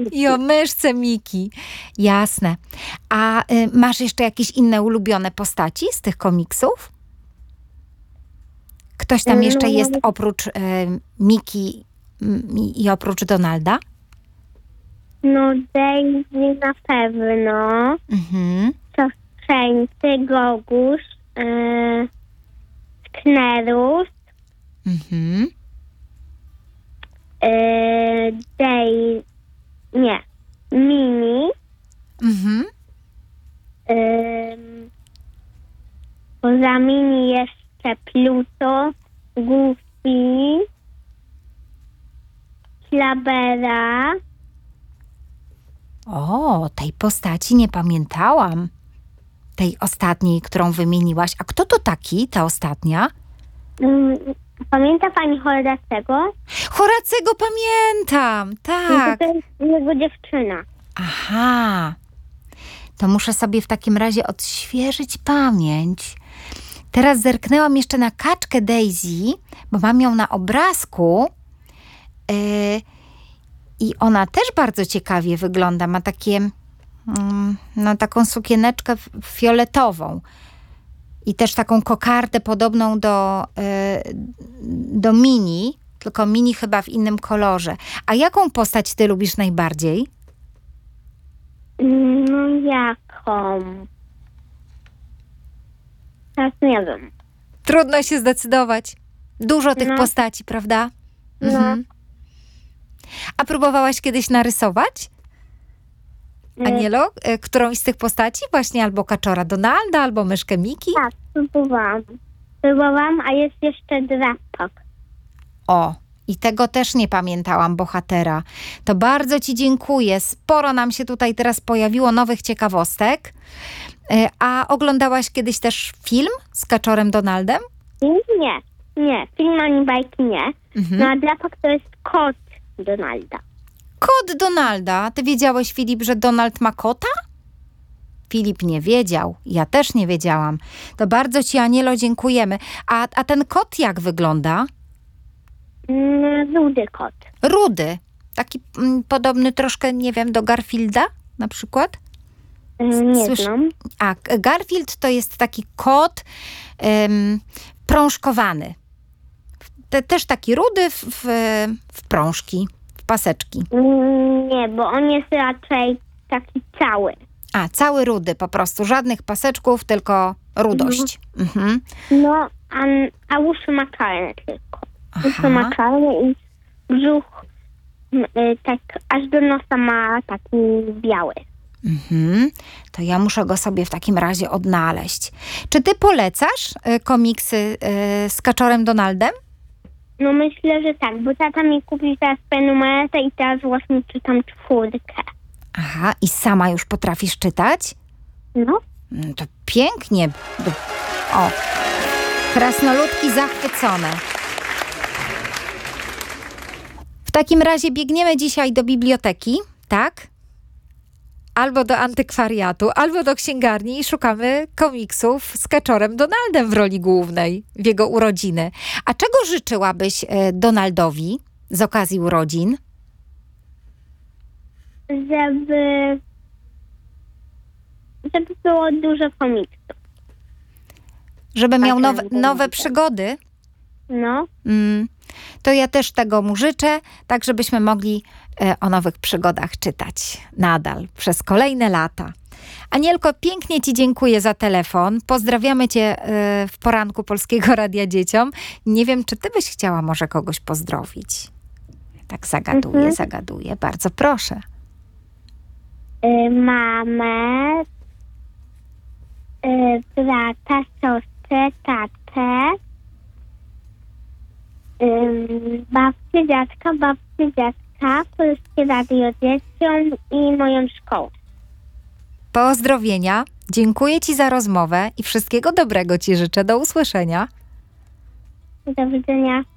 I o myszce Miki. Jasne. A masz jeszcze jakieś inne ulubione postaci z tych komiksów? Ktoś tam jeszcze jest oprócz Miki i oprócz Donalda? No Daisy na pewno. Siostrzeńcy, Goguś, Sknerus, Mini. Poza Mini jeszcze Pluto, Goofy, Klabera. O, tej postaci nie pamiętałam. Tej ostatniej, którą wymieniłaś. A kto to taki, ta ostatnia? Pamięta pani Horacego? Horacego pamiętam, tak. To jest jego dziewczyna. Aha. To muszę sobie w takim razie odświeżyć pamięć. Teraz zerknęłam jeszcze na kaczkę Daisy, bo mam ją na obrazku. I ona też bardzo ciekawie wygląda. Ma takie, taką sukieneczkę fioletową. I też taką kokardę podobną do Mini, tylko Mini chyba w innym kolorze. A jaką postać ty lubisz najbardziej? No jaką? Teraz nie wiem. Trudno się zdecydować. Dużo tych postaci, prawda? A próbowałaś kiedyś narysować? Anielo? Którąś z tych postaci? Właśnie albo kaczora Donalda, albo myszkę Miki? Tak, próbowałam, a jest jeszcze Drapak. O, i tego też nie pamiętałam, bohatera. To bardzo ci dziękuję. Sporo nam się tutaj teraz pojawiło nowych ciekawostek. A oglądałaś kiedyś też film z kaczorem Donaldem? Nie. Film ani bajki nie. No a Drapak to jest kot Donalda. Kot Donalda? Ty wiedziałeś, Filip, że Donald ma kota? Filip nie wiedział. Ja też nie wiedziałam. To bardzo ci, Anielo, dziękujemy. A ten kot jak wygląda? Rudy kot. Rudy. Taki podobny troszkę, nie wiem, do Garfielda na przykład? Nie znam. A Garfield to jest taki kot prążkowany. Też taki rudy w prążki, w paseczki. Nie, bo on jest raczej taki cały. A, cały rudy po prostu. Żadnych paseczków, tylko rudość. No, a uszy ma czarne tylko. Uszy ma czarne i brzuch tak aż do nosa ma taki biały. To ja muszę go sobie w takim razie odnaleźć. Czy ty polecasz komiksy z kaczorem Donaldem? No myślę, że tak, bo tata mi kupił teraz prenumeratę i teraz właśnie czytam 4. Aha, i sama już potrafisz czytać? No. To pięknie. O, krasnoludki zachwycone. W takim razie biegniemy dzisiaj do biblioteki, tak? Albo do antykwariatu, albo do księgarni i szukamy komiksów z kaczorem Donaldem w roli głównej w jego urodziny. A czego życzyłabyś Donaldowi z okazji urodzin? Żeby było dużo komiksów. Żeby miał nowe przygody? No. To ja też tego mu życzę, tak żebyśmy mogli o nowych przygodach czytać nadal przez kolejne lata. Anielko, pięknie ci dziękuję za telefon. Pozdrawiamy cię w poranku Polskiego Radia Dzieciom. Nie wiem, czy ty byś chciała może kogoś pozdrowić? Tak zagaduję. Bardzo proszę. Mamę, brata, siostrę, tatę, babcię, dziadka, Polskie Radio Dzieciom i moją szkołę. Pozdrowienia. Dziękuję ci za rozmowę i wszystkiego dobrego ci życzę. Do usłyszenia. Do widzenia.